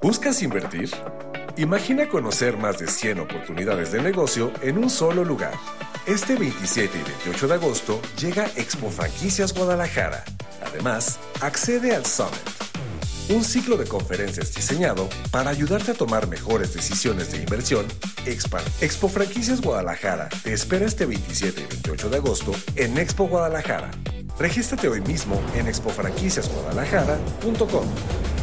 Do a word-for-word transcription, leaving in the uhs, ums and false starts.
¿Buscas invertir? Imagina conocer más de cien oportunidades de negocio en un solo lugar. Este veintisiete y veintiocho de agosto llega Expo Franquicias Guadalajara. Además, accede al Summit, un ciclo de conferencias diseñado para ayudarte a tomar mejores decisiones de inversión. Expand. Expo Franquicias Guadalajara te espera este veintisiete y veintiocho de agosto en Expo Guadalajara. Regístrate hoy mismo en expo franquicias guadalajara punto com.